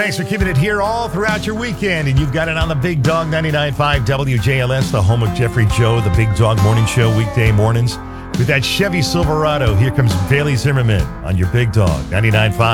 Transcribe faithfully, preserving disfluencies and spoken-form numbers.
Thanks for keeping it here all throughout your weekend. And you've got it on the Big Dog ninety-nine point five W J L S, the home of Jeffrey Joe, the Big Dog Morning Show, weekday mornings. With that Chevy Silverado, here comes Bailey Zimmerman on your Big Dog ninety-nine point five.